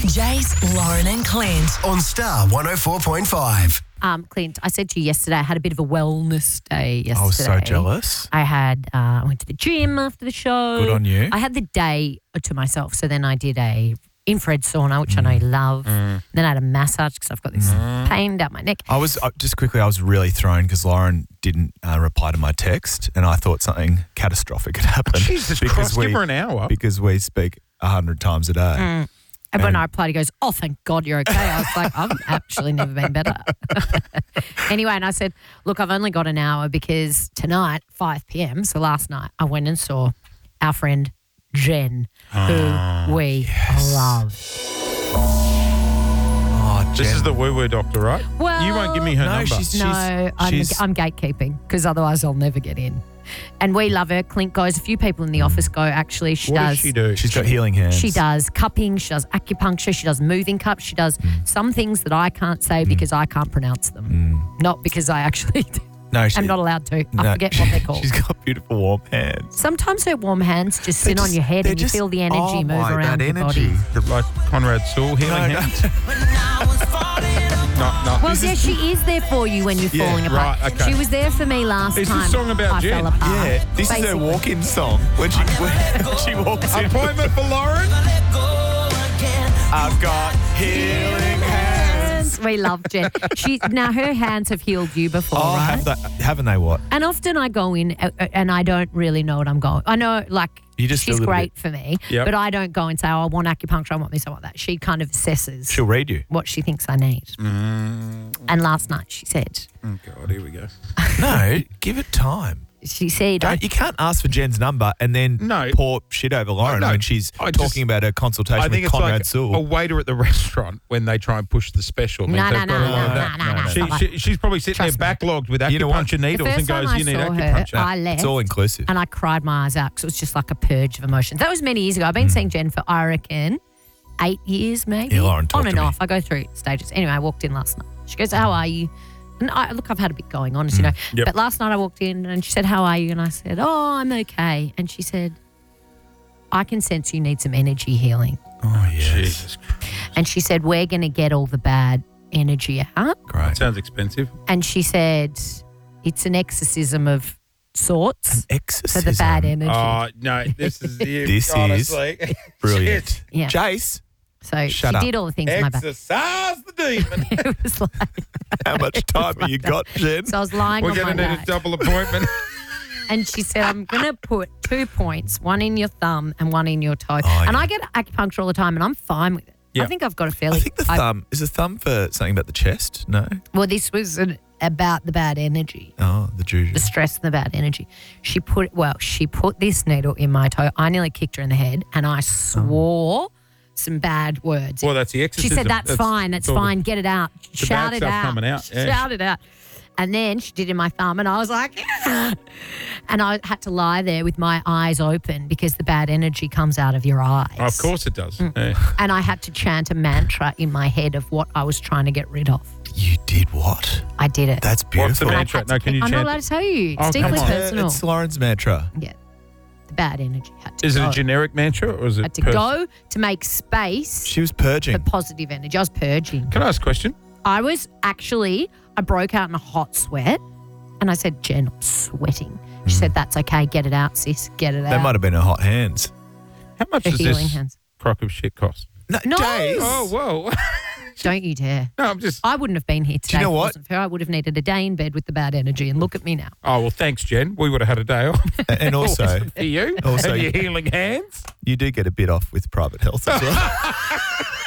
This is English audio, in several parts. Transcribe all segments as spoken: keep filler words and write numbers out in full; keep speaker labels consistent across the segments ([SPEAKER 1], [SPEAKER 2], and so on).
[SPEAKER 1] Jace, Lauren and Clint
[SPEAKER 2] on Star one oh four point five.
[SPEAKER 3] Um, Clint, I said to you yesterday, I had a bit of a wellness day yesterday.
[SPEAKER 4] I was so jealous.
[SPEAKER 3] I had, uh, I went to the gym after the show.
[SPEAKER 4] Good on you.
[SPEAKER 3] I had the day to myself. So then I did a infrared sauna, which mm. I know you love. Mm. Then I had a massage because I've got this mm. pain down my neck.
[SPEAKER 4] I was, uh, just quickly, I was really thrown because Lauren didn't uh, reply to my text and I thought something catastrophic had happened.
[SPEAKER 5] Jesus Christ, give her an hour.
[SPEAKER 4] Because we speak a hundred times a day.
[SPEAKER 3] Mm. And when I replied, he goes, oh, thank God you're okay. I was like, I've actually never been better. Anyway, and I said, look, I've only got an hour because tonight, five p.m., so last night, I went and saw our friend Jen, who
[SPEAKER 5] oh,
[SPEAKER 3] we
[SPEAKER 5] yes.
[SPEAKER 3] love.
[SPEAKER 4] Oh, Jen.
[SPEAKER 5] This is the woo-woo doctor, right?
[SPEAKER 3] Well,
[SPEAKER 5] you won't give me her
[SPEAKER 4] no,
[SPEAKER 5] number.
[SPEAKER 4] She's,
[SPEAKER 3] no,
[SPEAKER 4] she's,
[SPEAKER 3] I'm,
[SPEAKER 4] she's,
[SPEAKER 3] I'm gatekeeping because otherwise I'll never get in. And we love her. Clint goes. A few people in the office go, actually. She
[SPEAKER 5] what
[SPEAKER 3] does.
[SPEAKER 5] does she do?
[SPEAKER 4] She's got healing hands.
[SPEAKER 3] She does cupping. She does acupuncture. She does moving cups. She does mm. some things that I can't say mm. because I can't pronounce them. Mm. Not because I actually
[SPEAKER 4] no, she,
[SPEAKER 3] I'm not allowed to.
[SPEAKER 4] No,
[SPEAKER 3] I forget what they're called.
[SPEAKER 4] She's got beautiful warm hands.
[SPEAKER 3] Sometimes her warm hands just sit just, on your head and
[SPEAKER 4] just,
[SPEAKER 3] you feel the energy
[SPEAKER 4] oh
[SPEAKER 3] move
[SPEAKER 4] my,
[SPEAKER 3] around
[SPEAKER 4] that
[SPEAKER 3] your
[SPEAKER 4] energy.
[SPEAKER 3] body.
[SPEAKER 5] Like Conrad Sewell, healing
[SPEAKER 4] no,
[SPEAKER 5] hands?
[SPEAKER 4] No.
[SPEAKER 5] no, no.
[SPEAKER 3] Well, yeah, she is there for you when you're
[SPEAKER 4] yeah,
[SPEAKER 3] falling apart.
[SPEAKER 5] Right, okay.
[SPEAKER 3] She was there for me last
[SPEAKER 5] is
[SPEAKER 3] time.
[SPEAKER 5] Is this song about
[SPEAKER 3] I
[SPEAKER 5] Jen?
[SPEAKER 3] fell apart.
[SPEAKER 4] Yeah, this
[SPEAKER 3] Basically.
[SPEAKER 4] is her walk-in song when she, when she walks in.
[SPEAKER 5] Appointment for Lauren?
[SPEAKER 4] I've got healing hands.
[SPEAKER 3] We love Jen. She now her hands have healed you before,
[SPEAKER 4] oh,
[SPEAKER 3] right?
[SPEAKER 4] have they, haven't they? What?
[SPEAKER 3] And often I go in uh, and I don't really know what I'm going. I know, like
[SPEAKER 4] you just
[SPEAKER 3] she's
[SPEAKER 4] feel a
[SPEAKER 3] great
[SPEAKER 4] bit.
[SPEAKER 3] for me,
[SPEAKER 5] yep.
[SPEAKER 3] but I don't go and say, "Oh, I want acupuncture, I want this, I want that." She kind of assesses.
[SPEAKER 4] She'll read you
[SPEAKER 3] what she thinks I need.
[SPEAKER 5] Mm.
[SPEAKER 3] And last night she said,
[SPEAKER 5] "Oh God, here we go."
[SPEAKER 4] No, give it time.
[SPEAKER 3] She said,
[SPEAKER 4] Don't, "You can't ask for Jen's number and then
[SPEAKER 5] no.
[SPEAKER 4] pour shit over Lauren
[SPEAKER 5] no,
[SPEAKER 4] when she's
[SPEAKER 5] I
[SPEAKER 4] talking
[SPEAKER 5] just,
[SPEAKER 4] about her consultation
[SPEAKER 5] I think
[SPEAKER 4] with
[SPEAKER 5] it's
[SPEAKER 4] Conrad
[SPEAKER 5] like
[SPEAKER 4] Sewell."
[SPEAKER 5] a waiter at the restaurant when they try and push the special.
[SPEAKER 3] No, no,
[SPEAKER 5] They've
[SPEAKER 3] no,
[SPEAKER 5] got a
[SPEAKER 3] no,
[SPEAKER 5] lot of
[SPEAKER 3] no,
[SPEAKER 5] that.
[SPEAKER 3] no, no, no.
[SPEAKER 5] She,
[SPEAKER 3] Stop
[SPEAKER 5] she,
[SPEAKER 3] it.
[SPEAKER 5] she's probably sitting
[SPEAKER 3] Trust
[SPEAKER 5] there
[SPEAKER 3] me.
[SPEAKER 5] backlogged with
[SPEAKER 4] You know what?
[SPEAKER 5] acupuncture needles
[SPEAKER 3] The
[SPEAKER 5] and
[SPEAKER 3] first time
[SPEAKER 5] goes,
[SPEAKER 3] I
[SPEAKER 5] "You need
[SPEAKER 3] saw her,
[SPEAKER 5] acupuncture."
[SPEAKER 3] I left.
[SPEAKER 4] It's all inclusive.
[SPEAKER 3] And I cried my eyes out because it was just like a purge of emotions. That was many years ago. I've been mm. seeing Jen for, I reckon, eight years maybe.
[SPEAKER 4] Yeah, Lauren, talk
[SPEAKER 3] On
[SPEAKER 4] to
[SPEAKER 3] and
[SPEAKER 4] me.
[SPEAKER 3] off. I go through stages. Anyway, I walked in last night. She goes, "How are you?" And I, look, I've had a bit going on, as you know.
[SPEAKER 5] Yep.
[SPEAKER 3] But last night I walked in and she said, "How are you?" And I said, "Oh, I'm okay." And she said, "I can sense you need some energy healing."
[SPEAKER 4] Oh, yes.
[SPEAKER 5] Jesus Christ.
[SPEAKER 3] And she said, "We're going to get all the bad energy out."
[SPEAKER 4] Great.
[SPEAKER 5] Sounds expensive.
[SPEAKER 3] And she said, "It's an exorcism of sorts
[SPEAKER 4] An exorcism.
[SPEAKER 3] for the bad energy."
[SPEAKER 5] Oh, no, this is you.
[SPEAKER 4] This
[SPEAKER 5] honestly.
[SPEAKER 4] is brilliant.
[SPEAKER 3] Yeah.
[SPEAKER 4] Jace,
[SPEAKER 3] So
[SPEAKER 4] Shut
[SPEAKER 3] she
[SPEAKER 4] up.
[SPEAKER 3] did all the things in my back.
[SPEAKER 5] Exercise the demon.
[SPEAKER 3] It was like,
[SPEAKER 4] how much time have you got, Jen?
[SPEAKER 3] so I was lying
[SPEAKER 5] We're
[SPEAKER 3] on my
[SPEAKER 5] going to need
[SPEAKER 3] back.
[SPEAKER 5] a double appointment.
[SPEAKER 3] And she said, "I'm going to put two points, one in your thumb and one in your toe."
[SPEAKER 4] Oh,
[SPEAKER 3] and
[SPEAKER 4] yeah.
[SPEAKER 3] I get acupuncture all the time and I'm fine with it.
[SPEAKER 5] Yeah.
[SPEAKER 3] I think I've got a fairly...
[SPEAKER 4] I think the
[SPEAKER 3] I-
[SPEAKER 4] thumb, is the thumb for something about the chest? No?
[SPEAKER 3] well, this was an, about the bad energy,
[SPEAKER 4] Oh, the juju.
[SPEAKER 3] the stress and the bad energy. She put, well, she put this needle in my toe. I nearly kicked her in the head and I swore some bad words.
[SPEAKER 5] Well, that's the
[SPEAKER 3] She
[SPEAKER 5] exorcism.
[SPEAKER 3] said, "That's, fine, that's
[SPEAKER 5] sort of
[SPEAKER 3] fine, get it out.
[SPEAKER 5] the
[SPEAKER 3] Shout
[SPEAKER 5] bad
[SPEAKER 3] it
[SPEAKER 5] stuff
[SPEAKER 3] out.
[SPEAKER 5] coming out, yeah.
[SPEAKER 3] Shout it out." And then she did in my thumb and I was like, "Yeah." And I had to lie there with my eyes open because the bad energy comes out of your eyes.
[SPEAKER 5] Oh, of course it does.
[SPEAKER 3] Mm.
[SPEAKER 5] Yeah.
[SPEAKER 3] And I had to chant a mantra in my head of what I was trying to get rid of.
[SPEAKER 4] You did what?
[SPEAKER 3] I did it.
[SPEAKER 4] That's
[SPEAKER 5] What's the
[SPEAKER 4] beautiful.
[SPEAKER 3] And I
[SPEAKER 5] mantra?
[SPEAKER 3] had to
[SPEAKER 5] No, can you
[SPEAKER 3] keep- I'm
[SPEAKER 5] chant
[SPEAKER 3] not allowed
[SPEAKER 5] it?
[SPEAKER 3] to tell you.
[SPEAKER 5] Oh,
[SPEAKER 3] It's
[SPEAKER 5] come
[SPEAKER 3] deeply
[SPEAKER 5] on.
[SPEAKER 3] personal.
[SPEAKER 4] It's Lauren's mantra.
[SPEAKER 3] Yeah. The bad energy had to
[SPEAKER 5] Is it
[SPEAKER 3] go.
[SPEAKER 5] a generic mantra or is it
[SPEAKER 3] had to
[SPEAKER 5] pers-
[SPEAKER 3] go to make space
[SPEAKER 4] She was
[SPEAKER 3] for
[SPEAKER 4] purging.
[SPEAKER 3] positive energy. I was purging.
[SPEAKER 5] Can I ask a question?
[SPEAKER 3] I was actually, I broke out in a hot sweat and I said, "Jen, I'm sweating." She said, "That's okay. Get it out, sis. Get it
[SPEAKER 4] They
[SPEAKER 3] out."
[SPEAKER 4] might have been her hot hands.
[SPEAKER 5] How much
[SPEAKER 3] Her
[SPEAKER 5] does
[SPEAKER 3] healing
[SPEAKER 5] this
[SPEAKER 3] hands.
[SPEAKER 5] crock of shit cost?
[SPEAKER 4] No,
[SPEAKER 3] No.
[SPEAKER 4] Jace.
[SPEAKER 5] Oh, whoa.
[SPEAKER 3] Don't you dare.
[SPEAKER 5] No, I'm just...
[SPEAKER 3] I wouldn't have been here today
[SPEAKER 4] you know
[SPEAKER 3] if it
[SPEAKER 4] what?
[SPEAKER 3] wasn't for her. I would have needed a day in bed with the bad energy and look at me now.
[SPEAKER 5] Oh, well, thanks, Jen. We would have had a day off.
[SPEAKER 4] And also,
[SPEAKER 5] For you
[SPEAKER 4] Also-
[SPEAKER 5] and your healing hands.
[SPEAKER 4] you do get a bit off with private health as well.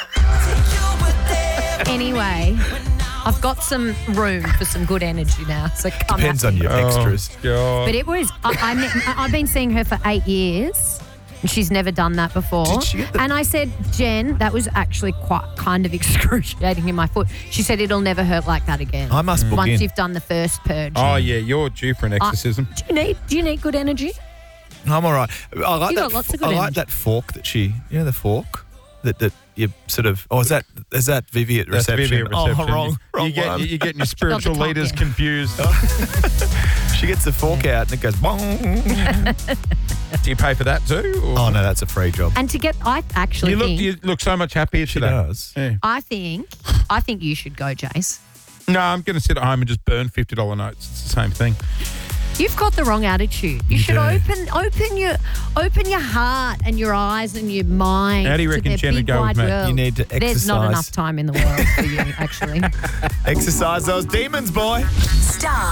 [SPEAKER 3] Anyway, I've got some room for some good energy now. So come
[SPEAKER 4] Depends
[SPEAKER 3] at
[SPEAKER 4] on
[SPEAKER 3] me.
[SPEAKER 4] your extras.
[SPEAKER 5] Oh, God.
[SPEAKER 3] But it was, I, I, ne- I've been seeing her for eight years. And she's never done that before.
[SPEAKER 4] Did she get the-
[SPEAKER 3] And I said, "Jen, that was actually quite kind of excruciating in my foot." She said, "It'll never hurt like that again."
[SPEAKER 4] I must book
[SPEAKER 3] Once
[SPEAKER 4] in.
[SPEAKER 3] you've done the first purge.
[SPEAKER 5] Oh, yeah, you're due for an exorcism.
[SPEAKER 3] Do you need do you need good energy?
[SPEAKER 4] I'm all right. I like
[SPEAKER 3] You
[SPEAKER 4] that.
[SPEAKER 3] got lots of good
[SPEAKER 4] I like
[SPEAKER 3] energy.
[SPEAKER 4] that fork that she. You know the fork that that you sort of. Oh, is that is that Vivi at
[SPEAKER 5] That's
[SPEAKER 4] reception?
[SPEAKER 5] Vivi at reception.
[SPEAKER 4] Oh, wrong,
[SPEAKER 5] You-
[SPEAKER 4] wrong
[SPEAKER 5] you get,
[SPEAKER 4] one.
[SPEAKER 5] You're getting your spiritual
[SPEAKER 3] top,
[SPEAKER 5] leaders
[SPEAKER 3] yeah.
[SPEAKER 5] confused.
[SPEAKER 4] She gets the fork out and it goes. Bong.
[SPEAKER 5] Do you pay for that too? or-
[SPEAKER 4] Oh, no, that's a free job.
[SPEAKER 3] And to get, I actually
[SPEAKER 5] You look,
[SPEAKER 3] think,
[SPEAKER 5] you look so much happier
[SPEAKER 4] She
[SPEAKER 5] today.
[SPEAKER 4] does.
[SPEAKER 5] Yeah.
[SPEAKER 3] I think, I think you should go, Jace.
[SPEAKER 5] No, I'm going to sit at home and just burn fifty dollars notes. It's the same thing.
[SPEAKER 3] You've got the wrong attitude. You,
[SPEAKER 4] You
[SPEAKER 3] should
[SPEAKER 4] do.
[SPEAKER 3] open open your open your heart and your eyes and your mind.
[SPEAKER 5] How do you
[SPEAKER 3] to
[SPEAKER 5] reckon
[SPEAKER 3] the
[SPEAKER 5] Jen would
[SPEAKER 3] big
[SPEAKER 5] go with
[SPEAKER 3] wide
[SPEAKER 5] me?
[SPEAKER 3] world.
[SPEAKER 4] You need to
[SPEAKER 3] There's not
[SPEAKER 4] exercise.
[SPEAKER 3] enough time in the world for you, actually.
[SPEAKER 4] Exercise those demons, boy.
[SPEAKER 1] Star